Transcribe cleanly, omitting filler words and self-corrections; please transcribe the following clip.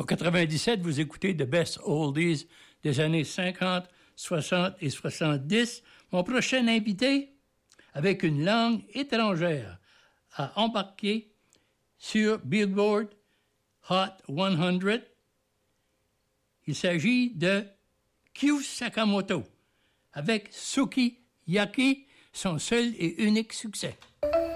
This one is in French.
Au 97, vous écoutez The Best Oldies des années 50, 60 et 70. Mon prochain invité, avec une langue étrangère, a embarqué sur Billboard Hot 100. Il s'agit de Kyu Sakamoto, avec Sukiyaki, son seul et unique succès.